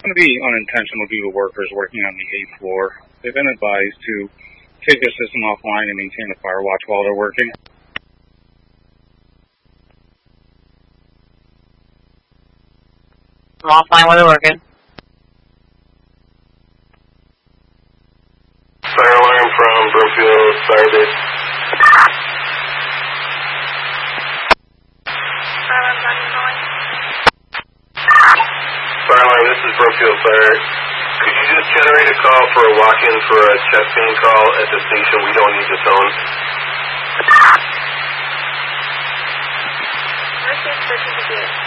Some of the unintentional due to workers working on the 8th floor. They've been advised to take their system offline and maintain the fire watch while they're working. Offline while they're working. Fire alarm from Brookfield Fire Base. Fire alarm, this is Brookfield Fire. Could you just generate a call for a walk-in for a chest pain call at the station? We don't need the phone. Received 1358.